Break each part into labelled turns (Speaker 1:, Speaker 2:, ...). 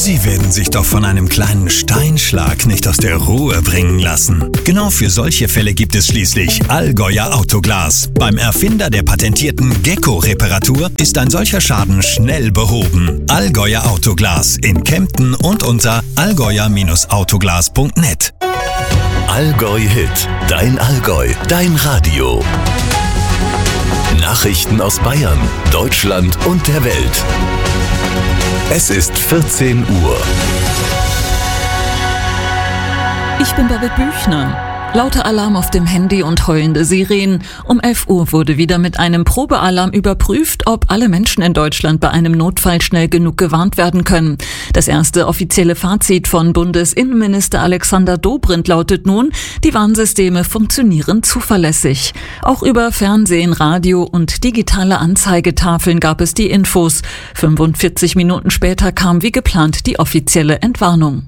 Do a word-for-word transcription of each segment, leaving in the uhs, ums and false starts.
Speaker 1: Sie werden sich doch von einem kleinen Steinschlag nicht aus der Ruhe bringen lassen. Genau für solche Fälle gibt es schließlich Allgäuer Autoglas. Beim Erfinder der patentierten Gecko-Reparatur ist ein solcher Schaden schnell behoben. Allgäuer Autoglas in Kempten und unter allgäuer Autoglas punkt net.
Speaker 2: Allgäu Hit, dein Allgäu, dein Radio. Nachrichten aus Bayern, Deutschland und der Welt. Es ist vierzehn Uhr.
Speaker 3: Ich bin Babette Büchner. Lauter Alarm auf dem Handy und heulende Sirenen. Um elf Uhr wurde wieder mit einem Probealarm überprüft, ob alle Menschen in Deutschland bei einem Notfall schnell genug gewarnt werden können. Das erste offizielle Fazit von Bundesinnenminister Alexander Dobrindt lautet nun, die Warnsysteme funktionieren zuverlässig. Auch über Fernsehen, Radio und digitale Anzeigetafeln gab es die Infos. fünfundvierzig Minuten später kam wie geplant die offizielle Entwarnung.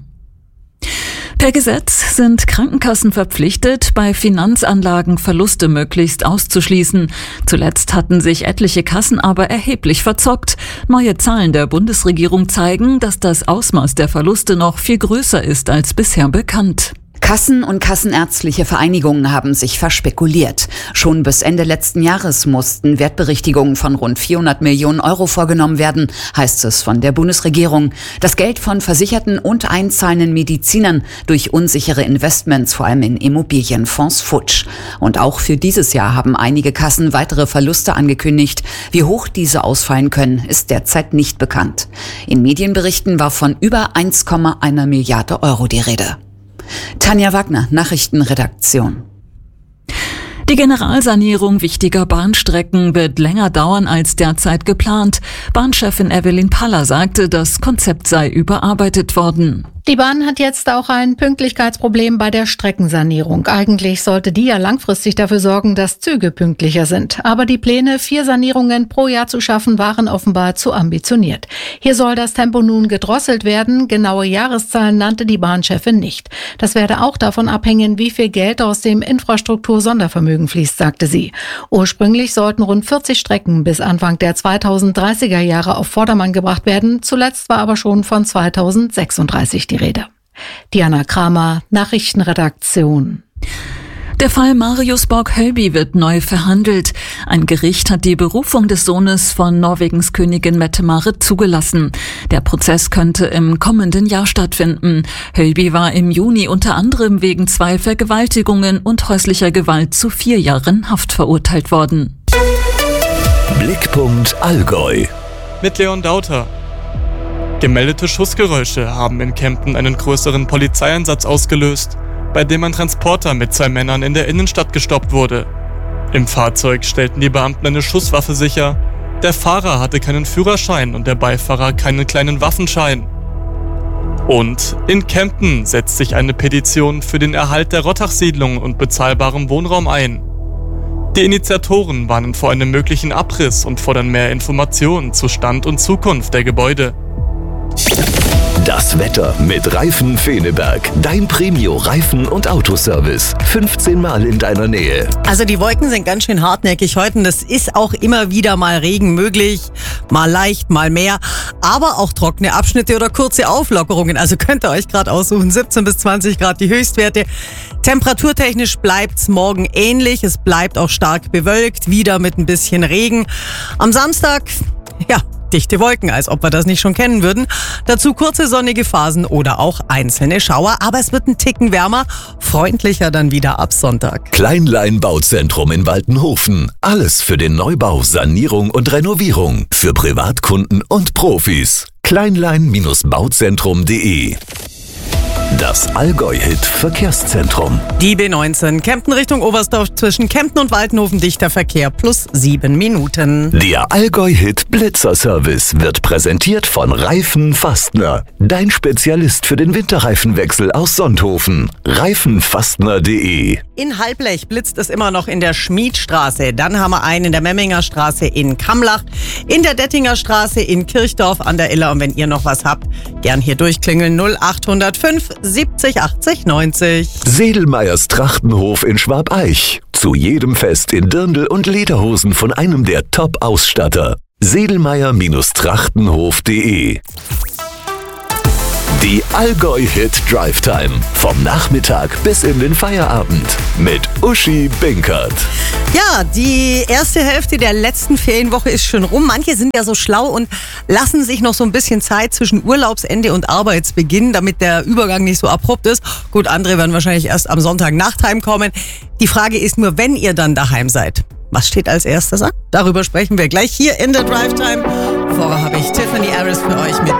Speaker 3: Per Gesetz sind Krankenkassen verpflichtet, bei Finanzanlagen Verluste möglichst auszuschließen. Zuletzt hatten sich etliche Kassen aber erheblich verzockt. Neue Zahlen der Bundesregierung zeigen, dass das Ausmaß der Verluste noch viel größer ist als bisher bekannt.
Speaker 4: Kassen und kassenärztliche Vereinigungen haben sich verspekuliert. Schon bis Ende letzten Jahres mussten Wertberichtigungen von rund vierhundert Millionen Euro vorgenommen werden, heißt es von der Bundesregierung. Das Geld von versicherten und einzahlenden Medizinern durch unsichere Investments, vor allem in Immobilienfonds, futsch. Und auch für dieses Jahr haben einige Kassen weitere Verluste angekündigt. Wie hoch diese ausfallen können, ist derzeit nicht bekannt. In Medienberichten war von über eins Komma eins Milliarde Euro die Rede. Tanja Wagner, Nachrichtenredaktion.
Speaker 3: Die Generalsanierung wichtiger Bahnstrecken wird länger dauern als derzeit geplant. Bahnchefin Evelyn Paller sagte, das Konzept sei überarbeitet worden.
Speaker 5: Die Bahn hat jetzt auch ein Pünktlichkeitsproblem bei der Streckensanierung. Eigentlich sollte die ja langfristig dafür sorgen, dass Züge pünktlicher sind. Aber die Pläne, vier Sanierungen pro Jahr zu schaffen, waren offenbar zu ambitioniert. Hier soll das Tempo nun gedrosselt werden. Genaue Jahreszahlen nannte die Bahnchefin nicht. Das werde auch davon abhängen, wie viel Geld aus dem Infrastruktur-Sondervermögen fließt, sagte sie. Ursprünglich sollten rund vierzig Strecken bis Anfang der zweitausenddreißiger Jahre auf Vordermann gebracht werden. Zuletzt war aber schon von zweitausendsechsunddreißig die Rede. Diana Kramer, Nachrichtenredaktion.
Speaker 3: Der Fall Marius Borg-Hölby wird neu verhandelt. Ein Gericht hat die Berufung des Sohnes von Norwegens Königin Mette-Marit zugelassen. Der Prozess könnte im kommenden Jahr stattfinden. Hölby war im Juni unter anderem wegen zwei Vergewaltigungen und häuslicher Gewalt zu vier Jahren Haft verurteilt worden.
Speaker 2: Blickpunkt Allgäu.
Speaker 6: Mit Leon Dauter. Gemeldete Schussgeräusche haben in Kempten einen größeren Polizeieinsatz ausgelöst, bei dem ein Transporter mit zwei Männern in der Innenstadt gestoppt wurde. Im Fahrzeug stellten die Beamten eine Schusswaffe sicher. Der Fahrer hatte keinen Führerschein und der Beifahrer keinen kleinen Waffenschein. Und in Kempten setzt sich eine Petition für den Erhalt der Rottach-Siedlung und bezahlbarem Wohnraum ein. Die Initiatoren warnen vor einem möglichen Abriss und fordern mehr Informationen zu Stand und Zukunft der Gebäude.
Speaker 2: Das Wetter mit Reifen Feneberg. Dein Premio-Reifen- und Autoservice. fünfzehn Mal in deiner Nähe.
Speaker 7: Also die Wolken sind ganz schön hartnäckig heute und es ist auch immer wieder mal Regen möglich. Mal leicht, mal mehr. Aber auch trockene Abschnitte oder kurze Auflockerungen. Also könnt ihr euch gerade aussuchen. siebzehn bis zwanzig Grad die Höchstwerte. Temperaturtechnisch bleibt's morgen ähnlich. Es bleibt auch stark bewölkt. Wieder mit ein bisschen Regen. Am Samstag, ja, dichte Wolken, als ob wir das nicht schon kennen würden. Dazu kurze sonnige Phasen oder auch einzelne Schauer. Aber es wird ein Ticken wärmer, freundlicher dann wieder ab Sonntag.
Speaker 2: Kleinlein Bauzentrum in Waltenhofen. Alles für den Neubau, Sanierung und Renovierung. Für Privatkunden und Profis. kleinlein Bauzentrum punkt de. Das Allgäu-Hit-Verkehrszentrum.
Speaker 7: Die B neunzehn, Kempten Richtung Oberstdorf zwischen Kempten und Waltenhofen, dichter Verkehr plus sieben Minuten.
Speaker 2: Der Allgäu-Hit-Blitzer-Service wird präsentiert von Reifen Fastner. Dein Spezialist für den Winterreifenwechsel aus Sonthofen. reifenfastner punkt de.
Speaker 7: In Halblech blitzt es immer noch in der Schmiedstraße. Dann haben wir einen in der Memminger Straße in Kamlach, in der Dettinger Straße in Kirchdorf an der Iller. Und wenn ihr noch was habt, gern hier durchklingeln null acht null fünf siebzig achtzig neunzig.
Speaker 2: Sedelmeyers Trachtenhof in Schwabeich. Zu jedem Fest in Dirndl und Lederhosen von einem der Top-Ausstatter. sedelmeyer Trachtenhof punkt de. Die Allgäu-Hit Drive Time. Vom Nachmittag bis in den Feierabend. Mit Uschi Binkert.
Speaker 7: Ja, die erste Hälfte der letzten Ferienwoche ist schon rum. Manche sind ja so schlau und lassen sich noch so ein bisschen Zeit zwischen Urlaubsende und Arbeitsbeginn, damit der Übergang nicht so abrupt ist. Gut, andere werden wahrscheinlich erst am Sonntag heimkommen. Die Frage ist nur, wenn ihr dann daheim seid, was steht als erstes an? Darüber sprechen wir gleich hier in der Drive Time. Vorher habe ich Tiffany Harris für euch mit